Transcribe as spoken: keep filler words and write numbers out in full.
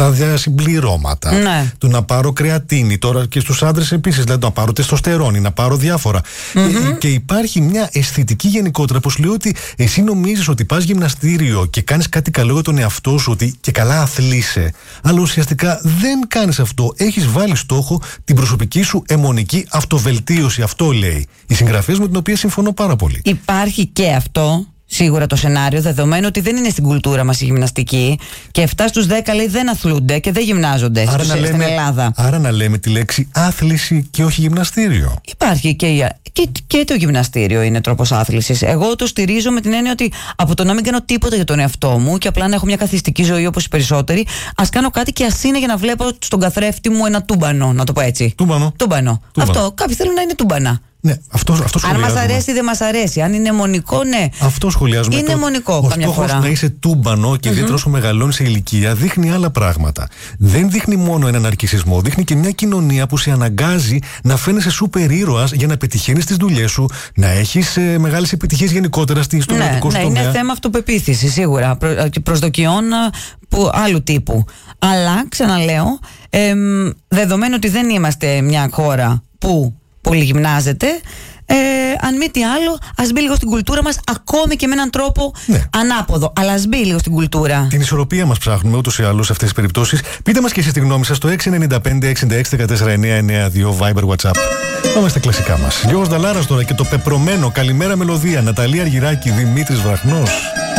τα διασυμπληρώματα, ναι. του να πάρω κρεατίνη, τώρα και στους άντρες επίσης, δηλαδή να πάρω τεστοστερόνη, να πάρω διάφορα. Mm-hmm. Ε, και υπάρχει μια αισθητική γενικότερα που σου λέει ότι εσύ νομίζεις ότι πας γυμναστήριο και κάνεις κάτι καλό για τον εαυτό σου, ότι και καλά αθλείσαι, αλλά ουσιαστικά δεν κάνεις αυτό. Έχεις βάλει στόχο την προσωπική σου αιμονική αυτοβελτίωση. Αυτό λέει η συγγραφέας, με την οποία συμφωνώ πάρα πολύ. Υπάρχει και αυτό. Σίγουρα το σενάριο, δεδομένου ότι δεν είναι στην κουλτούρα μας η γυμναστική και επτά στους δέκα λέει δεν αθλούνται και δεν γυμνάζονται άρα στους, να λέμε, στην Ελλάδα. Άρα να λέμε τη λέξη άθληση και όχι γυμναστήριο. Υπάρχει και, και, και το γυμναστήριο είναι τρόπος άθλησης. Εγώ το στηρίζω με την έννοια ότι από το να μην κάνω τίποτα για τον εαυτό μου και απλά να έχω μια καθιστική ζωή όπως οι περισσότεροι, ας κάνω κάτι και ας είναι για να βλέπω στον καθρέφτη μου ένα τούμπανο, να το πω έτσι. Τούμπανο. Τούμπανο. Τούμπανο. Αυτό. Κάποιοι θέλουν να είναι τούμπανα. Ναι, αυτό, αυτό αν μας αρέσει, δεν μας αρέσει. Αν είναι αιμονικό, ναι. Αυτό σχολιάζουμε. Είναι αιμονικό καμιά φορά. Ο στόχος να είσαι τούμπανο και ιδιαίτερα όσο μεγαλώνει σε ηλικία δείχνει άλλα πράγματα. Δεν δείχνει μόνο έναν ναρκισσισμό, δείχνει και μια κοινωνία που σε αναγκάζει να φαίνεσαι σούπερ ήρωας για να πετυχαίνεις τις δουλειές σου, να έχεις ε, μεγάλες επιτυχίες γενικότερα στον ναι, ιδιωτικό ναι, τομέα. Είναι θέμα αυτοπεποίθησης σίγουρα, προ, προσδοκιών που, άλλου τύπου. Αλλά ξαναλέω, ε, δεδομένου ότι δεν είμαστε μια χώρα που πολυγυμνάζεται, ε, αν μη τι άλλο, ας μπει λίγο στην κουλτούρα μας, ακόμη και με έναν τρόπο ναι. ανάποδο. Αλλά ας μπει λίγο στην κουλτούρα. Την ισορροπία μας ψάχνουμε ούτως ή άλλως σε αυτές τις περιπτώσεις. Πείτε μας και εσείς τη γνώμη σας στο έξι εννιά πέντε εξήντα έξι δεκατέσσερα εννιακόσια ενενήντα δύο Viber WhatsApp. Πάμε στα κλασικά μας. Γιώργος Νταλάρας τώρα και το πεπρωμένο. Καλημέρα μελωδία. Ναταλία Αργυράκη, Δημήτρης Βραχνός.